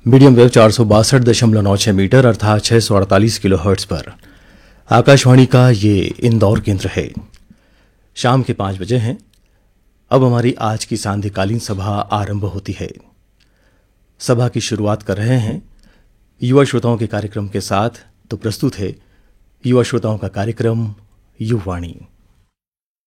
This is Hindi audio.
मीडियम वेव 462.96 मीटर अर्थात 648 किलोहर्ट्ज़ पर आकाशवाणी का ये इंदौर केंद्र है। शाम के 5 बजे हैं। अब हमारी आज की सांध्यकालीन सभा आरंभ होती है। सभा की शुरुआत कर रहे हैं युवा श्रोताओं के कार्यक्रम के साथ। तो प्रस्तुत है युवा श्रोताओं का कार्यक्रम युवाणी।